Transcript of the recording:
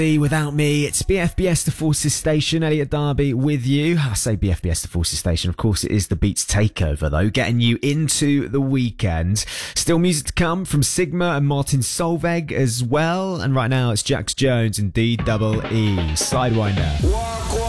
Without me, it's BFBS The Forces Station. Elliot Darby with you. I say BFBS The Forces Station. Of course, it is the Beats Takeover, though, getting you into the weekend. Still music to come from Sigma and Martin Solveig as well. And right now, it's Jax Jones and DEE. Sidewinder.